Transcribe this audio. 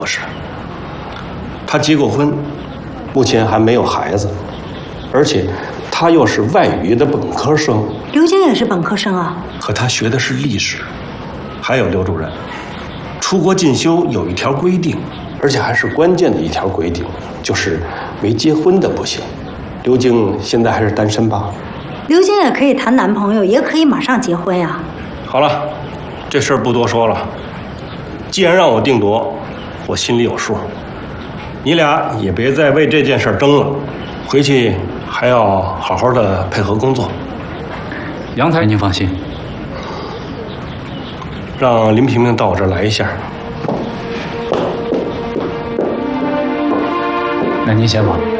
不是，他结过婚，目前还没有孩子，而且他又是外语的本科生。 刘晶也是本科生啊。 可他学的是历史。还有刘主任，出国进修有一条规定，而且还是关键的一条规定，就是没结婚的不行。刘晶现在还是单身吧？ 刘晶也可以谈男朋友，也可以马上结婚呀。 好了，这事儿不多说了。既然让我定夺，我心里有数。你俩也别再为这件事争了，回去还要好好的配合工作。 阳台，您放心。 让林萍萍到我这儿来一下。 那您先忙。